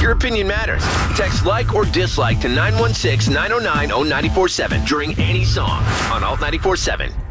Your opinion matters. Text like or dislike to 916-909-0947 during any song on Alt 94.7.